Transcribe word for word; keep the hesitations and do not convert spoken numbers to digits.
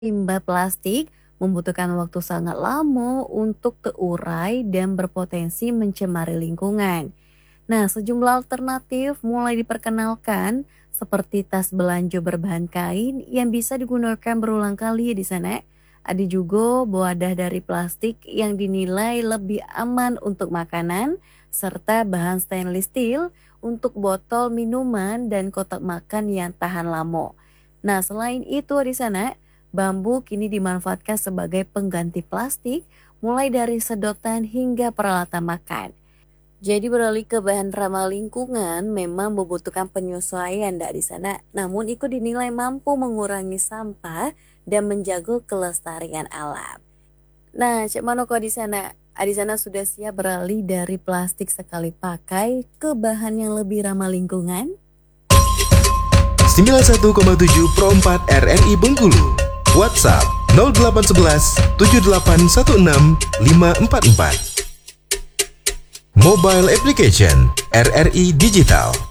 Limbah plastik membutuhkan waktu sangat lama untuk terurai dan berpotensi mencemari lingkungan. Nah, sejumlah alternatif mulai diperkenalkan seperti tas belanja berbahan kain yang bisa digunakan berulang kali di sana. Ada juga wadah dari plastik yang dinilai lebih aman untuk makanan serta bahan stainless steel untuk botol minuman dan kotak makan yang tahan lama. Nah, selain itu di sana, bambu kini dimanfaatkan sebagai pengganti plastik mulai dari sedotan hingga peralatan makan. Jadi beralih ke bahan ramah lingkungan memang membutuhkan penyesuaian dak di sana. Namun itu dinilai mampu mengurangi sampah dan menjaga kelestarian alam. Nah, cek mana kok di sana? Ah, Di sana sudah siap beralih dari plastik sekali pakai ke bahan yang lebih ramah lingkungan? sembilan puluh satu koma tujuh Pro empat R R I Bengkulu. WhatsApp nol delapan satu satu tujuh delapan satu enam lima empat empat. Mobile Application R R I Digital.